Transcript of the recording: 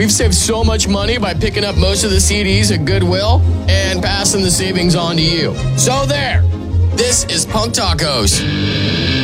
We've saved so much money by picking up most of the CDs at Goodwill and passing the savings on to you. So there. This is Punk Tacos.